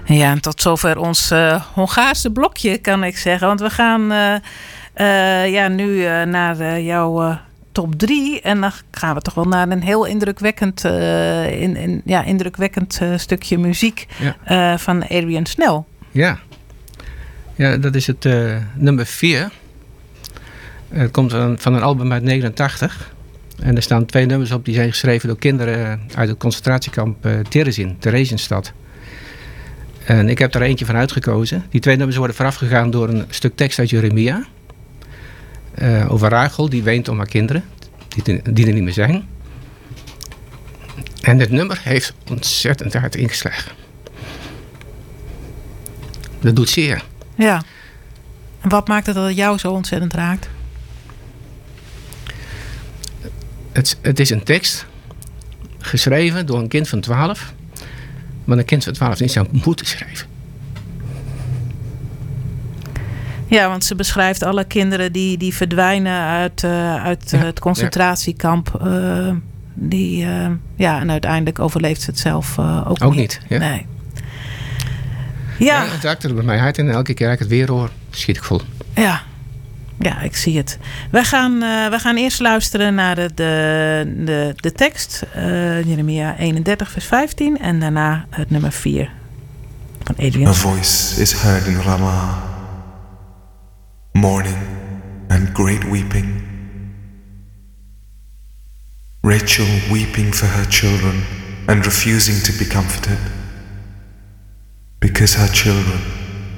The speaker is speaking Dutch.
Ja, en tot zover ons Hongaarse blokje, kan ik zeggen. Want we gaan nu naar jouw top 3. En dan gaan we toch wel naar een heel indrukwekkend stukje muziek van Adrian Snell. Ja, dat is het nummer 4. Het komt van een album uit 89. En er staan 2 nummers op die zijn geschreven door kinderen uit het concentratiekamp Theresienstadt. En ik heb er eentje van uitgekozen. Die 2 nummers worden voorafgegaan door een stuk tekst uit Jeremia. Over Rachel, die weent om haar kinderen. Die er niet meer zijn. En dit nummer heeft ontzettend hard ingeslagen. Dat doet zeer. Ja. En wat maakt het dat jou zo ontzettend raakt? Het is een tekst geschreven door een kind van 12. Maar een kind van 12 niet zou moeten schrijven. Ja, want ze beschrijft alle kinderen die verdwijnen uit het concentratiekamp. En uiteindelijk overleeft ze het zelf ook niet. Ja. Nee. Ja, het raakt er bij mij hard in. Elke keer als ik het weer hoor, schiet ik vol. Ja, ik zie het. We gaan eerst luisteren naar de tekst. Jeremia 31 vers 15. En daarna het nummer 4 van Adrian. A voice is heard in Ramah, mourning and great weeping. Rachel weeping for her children and refusing to be comforted, because her children